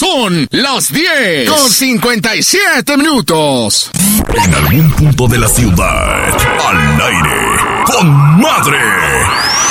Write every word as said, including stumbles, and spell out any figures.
Son las diez con cincuenta y siete minutos. En algún punto de la ciudad, al aire, con madre.